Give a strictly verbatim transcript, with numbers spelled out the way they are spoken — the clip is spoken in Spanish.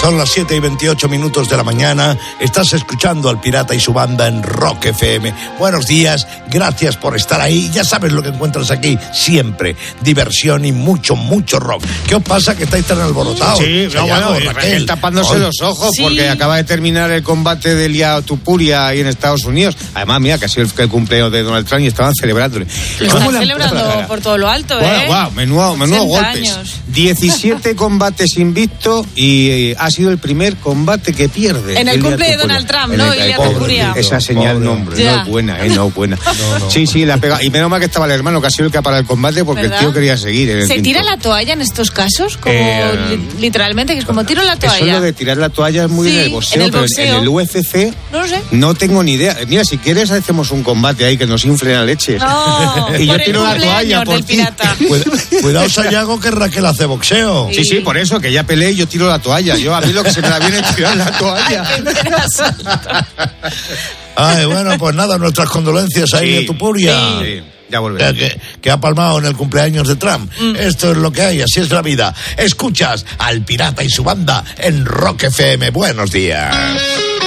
Son las siete y veintiocho minutos de la mañana. Estás escuchando al Pirata y su banda en Rock F M. Buenos días, gracias por estar ahí. Ya sabes lo que encuentras aquí, siempre. Diversión y mucho, mucho rock. ¿Qué os pasa que estáis tan alborotados? Sí, no, bueno, Raquel tapándose Hoy. los ojos sí. porque acaba de terminar el combate de Ilia Topuria ahí en Estados Unidos. Además, mira, que ha sido el cumpleaños de Donald Trump y estaban celebrándole. Están celebrando por todo lo alto, bueno, ¿eh? Wow, menudo, menudo golpes. Años. diecisiete combates invictos y eh, ha sido el primer combate que pierde. En el cumple de Donald Trump, ¿no? Ilia Topuria. Esa señal no, no es buena, ¿eh? No es buena. No, no. Sí, sí, la pega. Y menos mal que estaba el hermano, que ha sido el que ha parado el combate porque ¿verdad? El tío quería seguir. En el ¿Se tiempo. tira la toalla en estos casos? Como eh, li- literalmente, que es como tiro la toalla. Eso lo de tirar la toalla es muy sí, en el boxeo, en el pero boxeo. en el U F C no lo sé. No tengo ni idea. Mira, si quieres hacemos un combate ahí que nos inflen a leches. No, y yo tiro la toalla por del ti. pirata. Cuidado, Sayago, que Raquel hace boxeo. Sí, sí, por eso, que ya peleé y yo tiro la toalla. Yo a mí lo que se me da bien es tirar la toalla. Ay, bueno, pues nada, nuestras condolencias ahí sí, de Topuria. Sí, ya volveré. Que, que ha palmado en el cumpleaños de Trump. Mm. Esto es lo que hay, así es la vida. Escuchas al Pirata y su banda en Rock F M. Buenos días.